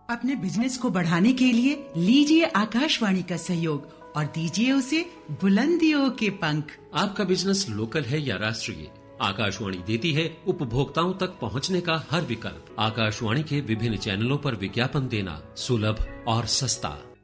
अपने बिजनेस को बढ़ाने के लिए लीजिए आकाशवाणी का सहयोग और दीजिए उसे बुलंदियों के पंख। आपका बिजनेस लोकल है या राष्ट्रीय, आकाशवाणी देती है उपभोक्ताओं तक पहुंचने का हर विकल्प। आकाशवाणी के विभिन्न चैनलों पर विज्ञापन देना सुलभ और सस्ता।